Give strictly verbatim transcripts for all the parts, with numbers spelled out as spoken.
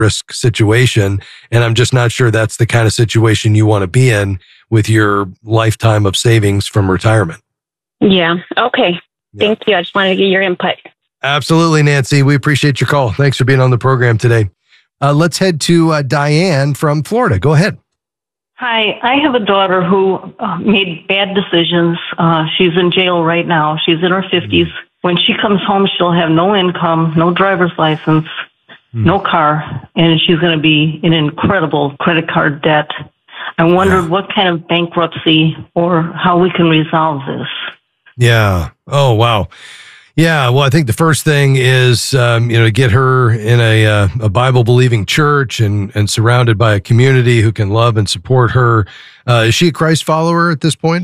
risk situation. And I'm just not sure that's the kind of situation you want to be in with your lifetime of savings from retirement. Yeah. Okay. Yeah. Thank you. I just wanted to get your input. Absolutely, Nancy. We appreciate your call. Thanks for being on the program today. Uh, let's head to uh, Diane from Florida. Go ahead. Hi. I have a daughter who uh, made bad decisions. Uh, she's in jail right now. She's in her fifties. Mm. When she comes home, she'll have no income, no driver's license, mm. no car, and she's going to be in incredible credit card debt. I wondered yeah. what kind of bankruptcy or how we can resolve this. Yeah. Oh, wow. Yeah. Well, I think the first thing is, um, you know, to get her in a, uh, a Bible believing church and, and surrounded by a community who can love and support her. Uh, is she a Christ follower at this point?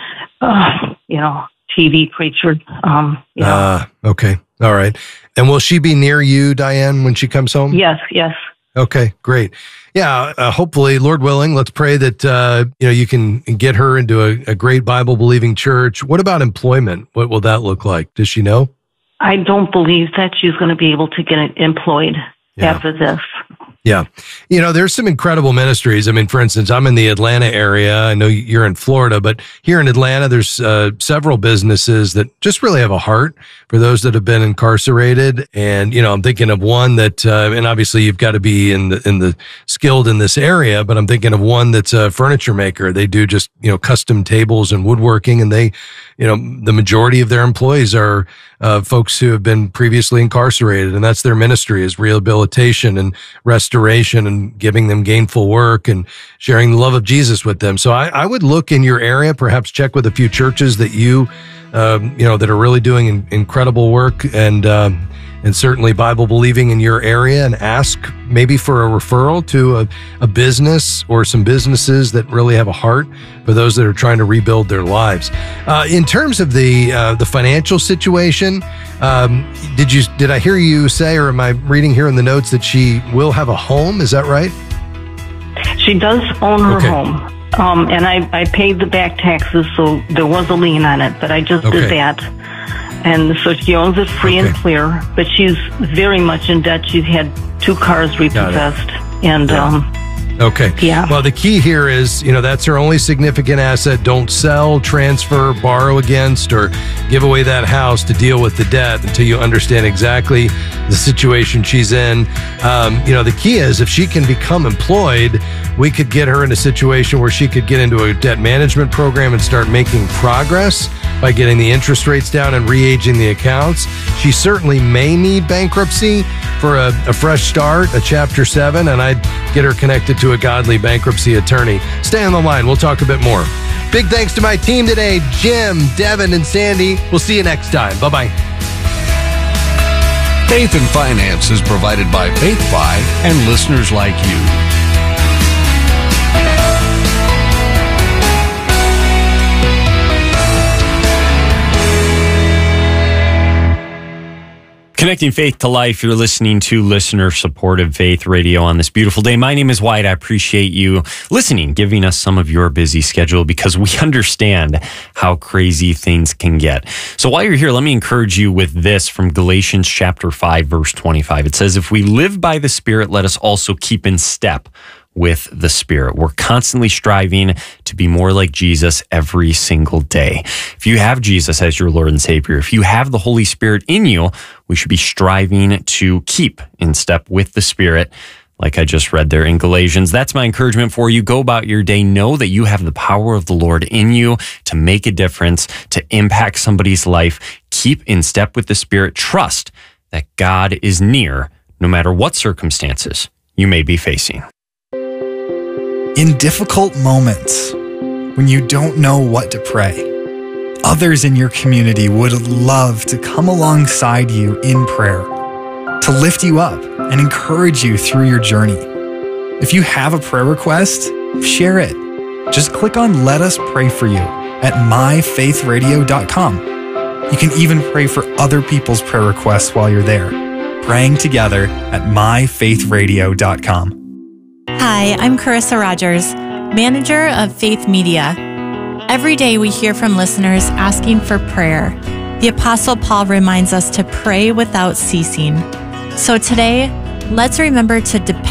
Uh, you know, T V preacher. Um, you know. Uh, okay. All right. And will she be near you, Diane, when she comes home? Yes. Yes. Okay, great. Yeah, uh, hopefully, Lord willing, let's pray that uh, you know you can get her into a, a great Bible-believing church. What about employment? What will that look like? Does she know? I don't believe that she's going to be able to get employed yeah. after this. Yeah. You know, there's some incredible ministries. I mean, for instance, I'm in the Atlanta area. I know you're in Florida, but here in Atlanta, there's uh, several businesses that just really have a heart for those that have been incarcerated. And, you know, I'm thinking of one that, uh, and obviously you've got to be in the, in the skilled in this area, but I'm thinking of one that's a furniture maker. They do just, you know, custom tables and woodworking, and they, you know, the majority of their employees are uh, folks who have been previously incarcerated, and that's their ministry, is rehabilitation and restoration and giving them gainful work and sharing the love of Jesus with them. So I, I would look in your area, perhaps check with a few churches that you, um, you know, that are really doing in, incredible work and, um, and certainly Bible believing in your area, and ask maybe for a referral to a, a business or some businesses that really have a heart for those that are trying to rebuild their lives. Uh, in terms of the uh, the financial situation, um, did you did I hear you say, or am I reading here in the notes, that she will have a home? Is that right? She does own her okay. home. Um, and I, I paid the back taxes, so there was a lien on it, but I just okay. did that. And so she owns it free okay. and clear, but she's very much in debt. She's had two cars repossessed. And, yeah. um, okay. Yeah. Well, the key here is, you know, that's her only significant asset. Don't sell, transfer, borrow against, or give away that house to deal with the debt until you understand exactly the situation she's in. Um, you know, the key is, if she can become employed, we could get her in a situation where she could get into a debt management program and start making progress by getting the interest rates down and re-aging the accounts. She certainly may need bankruptcy for a, a fresh start, a chapter seven, and I'd get her connected to a godly bankruptcy attorney. Stay on the line. We'll talk a bit more. Big thanks to my team today, Jim, Devin, and Sandy. We'll see you next time. Bye-bye. Faith and Finance is provided by FaithFi and listeners like you. Connecting faith to life. You're listening to listener-supported Faith Radio on this beautiful day. My name is Wyatt. I appreciate you listening, giving us some of your busy schedule, because we understand how crazy things can get. So while you're here, let me encourage you with this from Galatians chapter five, verse twenty-five. It says, "If we live by the Spirit, let us also keep in step with the Spirit." We're constantly striving to be more like Jesus every single day. If you have Jesus as your Lord and Savior, if you have the Holy Spirit in you, we should be striving to keep in step with the Spirit, like I just read there in Galatians. That's my encouragement for you. Go about your day. Know that you have the power of the Lord in you to make a difference, to impact somebody's life. Keep in step with the Spirit. Trust that God is near, no matter what circumstances you may be facing. In difficult moments, when you don't know what to pray, others in your community would love to come alongside you in prayer, to lift you up and encourage you through your journey. If you have a prayer request, share it. Just click on Let Us Pray For You at my faith radio dot com. You can even pray for other people's prayer requests while you're there. Praying together at my faith radio dot com. Hi, I'm Carissa Rogers, manager of Faith Media. Every day we hear from listeners asking for prayer. The Apostle Paul reminds us to pray without ceasing. So today, let's remember to depend